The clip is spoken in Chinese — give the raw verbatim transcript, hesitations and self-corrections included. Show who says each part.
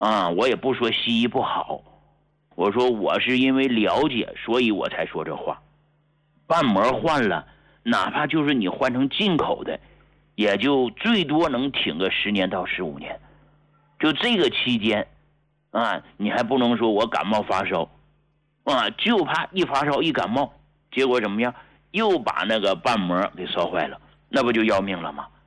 Speaker 1: 啊，我也不说西医不好，我说我是因为了解，所以我才说这话。瓣膜换了，哪怕就是你换成进口的，也就最多能挺个十年到十五年。就这个期间，啊，你还不能说我感冒发烧，啊，就怕一发烧一感冒，结果怎么样，又把那个瓣膜给烧坏了，那不就要命了吗？